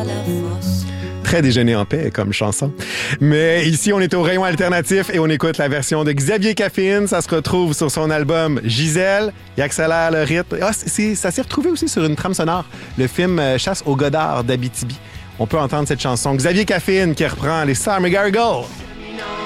Très déjeuner en paix comme chanson. Mais ici, on est au rayon alternatif et on écoute la version de Xavier Caffine. Ça se retrouve sur son album Gisèle. Il accélère le rythme. Ah, ça s'est retrouvé aussi sur une trame sonore, le film Chasse au Godard d'Abitibi. On peut entendre cette chanson. Xavier Caffine qui reprend les Summer Gargoyles.